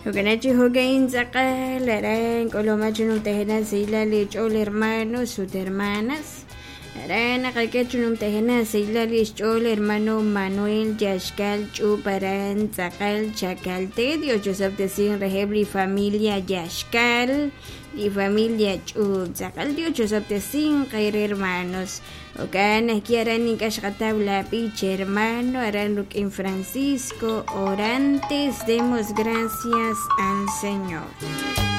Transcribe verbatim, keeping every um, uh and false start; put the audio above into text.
Hukanachi hugain zaqalaran colomachunum tejena silali chol hermanos sus hermanas. Arana qalkachunum tejena silali chol hermano Manuel Yashkal Chuparan Zaqal Chacalte Dios Joseph rehebri familia Yashkal y familia Chub Zaqal Dios Joseph caer hermanos. Okana quieran ni cashgatabla piche hermano aran en Francisco orantes demos gracias al Señor.